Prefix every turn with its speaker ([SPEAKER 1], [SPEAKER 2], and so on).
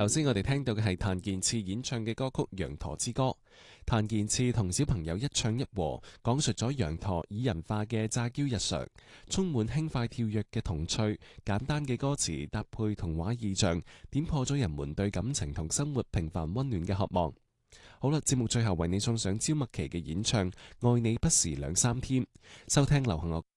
[SPEAKER 1] 頭先我哋聽到嘅係譚健次演唱嘅歌曲《羊駝之歌》。譚健次同小朋友一唱一和，講述咗羊駝擬人化嘅詐嬌日常，充滿輕快跳躍嘅童趣，簡單嘅歌詞搭配童話意象，點破咗人們對感情同生活平凡溫暖嘅渴望。好啦，節目最後為你送上焦麥琪嘅演唱《愛你不時兩三天》。收聽流行樂